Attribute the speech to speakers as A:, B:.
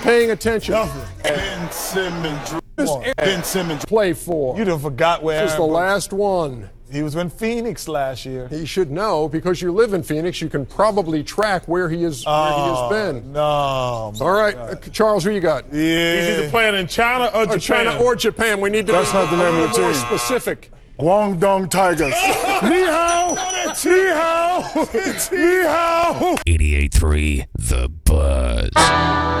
A: paying attention.
B: Ben Simmons. Ben Simmons.
A: Play for.
C: You done forgot where
A: This is the
C: Aaron Brooks-
A: last one.
C: He was in Phoenix last year.
A: He should know because you live in Phoenix. You can probably track where he has been.
C: No.
A: All right, Charles, who you got?
B: He's either playing in China or Japan.
A: China or Japan. We need to
D: That's not the name of the
A: more
D: team.
A: specific.
D: Guangdong Tigers. Ni hao. Ni hao. Ni hao.
E: 88.3 The Buzz.